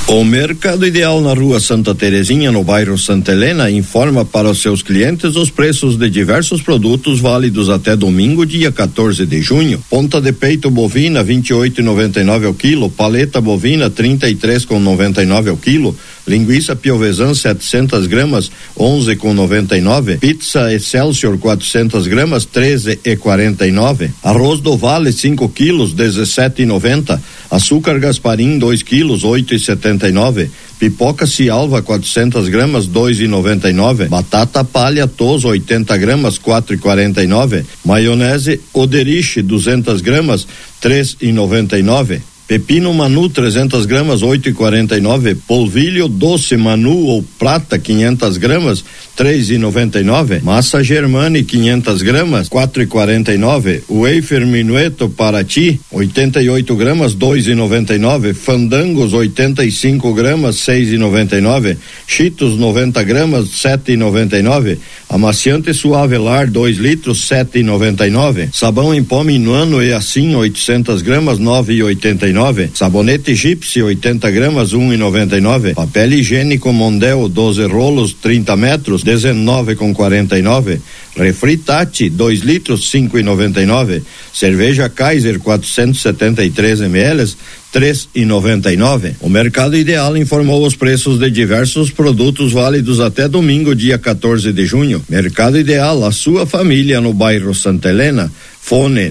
O Mercado Ideal na Rua Santa Terezinha, no bairro Santa Helena, informa para os seus clientes os preços de diversos produtos válidos até domingo, dia 14 de junho. Ponta de peito bovina, 28,99 ao quilo. Paleta bovina, 33,99 ao quilo. Linguiça piovesan, 700 gramas, 11,99. Pizza Excelsior, 400 gramas, 13,49. Arroz do Vale, 5 quilos, 17,90. Açúcar Gasparim, 2 quilos, 8,79. Pipoca Cialva, 400 gramas, 2,99. Batata Palha Toso, 80 gramas, 4,49. Maionese Oderich, 200 gramas, 3,99. Pepino Manu, 300 gramas, 8,49. Polvilho Doce Manu ou Prata, 500 gramas, 3,99. Massa Germani, 500 gramas, 4,49. Wafer Minueto Paraty, 88 gramas, 2,99. Fandangos, 85 gramas, 6,99. Cheetos, 90 gramas, 7,99. Amaciante Suavelar, 2 litros, 7,99. Sabão em pó Minuano e assim, 800 gramas, 9,89. Sabonete Gypsy, 80 gramas, 1,99. Papel higiênico Mondel, 12 rolos, 30 metros, 19,49. Refri Tati, 2 litros, 5,99. Cerveja Kaiser, 473 ml, 3,99. O Mercado Ideal informou os preços de diversos produtos válidos até domingo, dia 14 de junho. Mercado Ideal, a sua família no bairro Santa Helena. Fone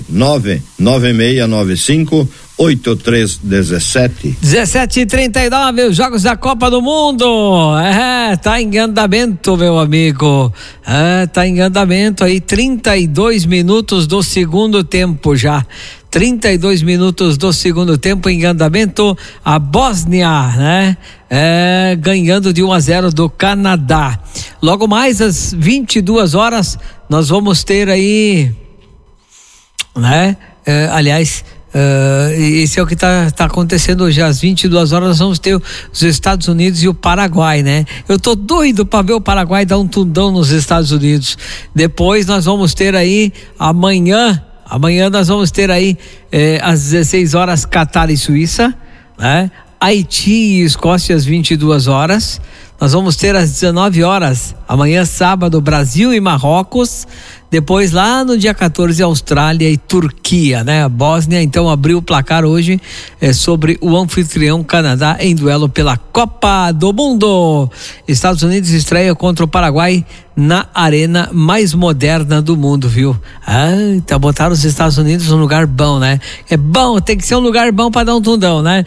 99695 8317. 17h39, os Jogos da Copa do Mundo. Tá em andamento, meu amigo. Tá em andamento aí, 32 minutos do segundo tempo já. 32 minutos do segundo tempo em andamento. A Bósnia, né? Ganhando de 1-0 do Canadá. Logo mais às 22 horas, nós vamos ter aí, né? Aliás, esse é o que tá acontecendo hoje. Às 22 horas nós vamos ter os Estados Unidos e o Paraguai, né? Eu tô doido para ver o Paraguai dar um tundão nos Estados Unidos. Depois nós vamos ter aí amanhã nós vamos ter aí às 16 horas Catar e Suíça, né? Haiti e Escócia às 22 horas. Nós vamos ter às 19 horas amanhã, sábado, Brasil e Marrocos. Depois lá no dia 14, Austrália e Turquia, né? A Bósnia então abriu o placar hoje sobre o anfitrião Canadá em duelo pela Copa do Mundo. Estados Unidos estreia contra o Paraguai na arena mais moderna do mundo, viu? Então botaram os Estados Unidos num lugar bom, né? É bom, tem que ser um lugar bom para dar um tundão, né?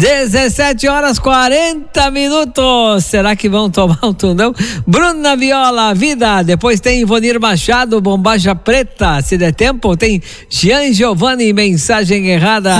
17h40. Será que vão tomar um tundão? Bruna Viola, Vida. Depois tem Ivonir Machado, Bombacha Preta. Se der tempo, tem Jean Giovanni, Mensagem Errada.